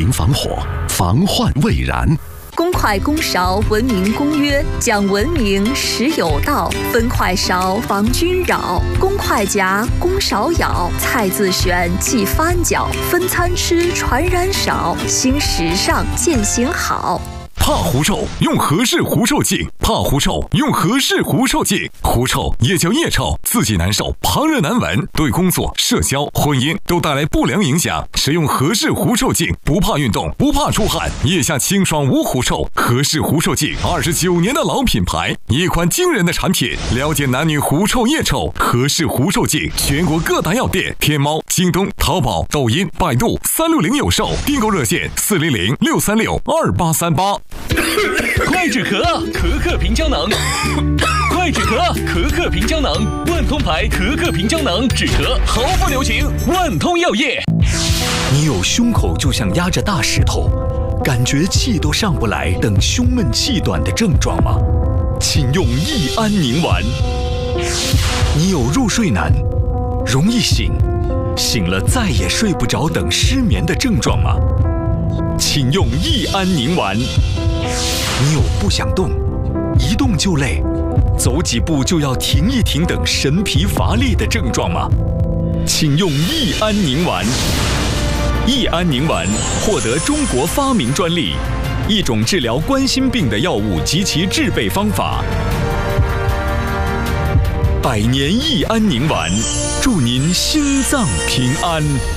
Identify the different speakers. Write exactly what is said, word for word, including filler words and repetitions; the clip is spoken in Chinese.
Speaker 1: 明防火，防患未然。
Speaker 2: 公筷公勺文明公约，讲文明实有道，分筷勺防君扰，公筷夹公勺舀，菜自选忌翻搅，分餐吃传染少，新时尚践行好。
Speaker 3: 怕狐臭用和氏狐臭净，怕狐臭用和氏狐臭净。狐臭也叫腋臭，自己难受，旁人难闻，对工作、社交、婚姻都带来不良影响。使用和氏狐臭净，不怕运动，不怕出汗，腋下清爽无狐臭。和氏狐臭净，二十九年的老品牌，一款惊人的产品。了解男女狐臭、腋臭，和氏狐臭净，全国各大药店、天猫、京东、淘宝、抖音、百度三六零有售，订购热线四零零六三六二八三八。
Speaker 4: 快止咳，咳咳平胶囊。快止咳，咳咳平胶囊。万通牌咳咳平胶囊，止咳毫不留情。万通药业。
Speaker 5: 你有胸口就像压着大石头，感觉气都上不来等胸闷气短的症状吗？请用益安宁丸。你有入睡难，容易醒，醒了再也睡不着等失眠的症状吗？请用益安宁丸。你有不想动，一动就累，走几步就要停一停等神疲乏力的症状吗？请用益安宁丸。益安宁丸获得中国发明专利，一种治疗冠心病的药物及其制备方法。百年益安宁丸，祝您心脏平安。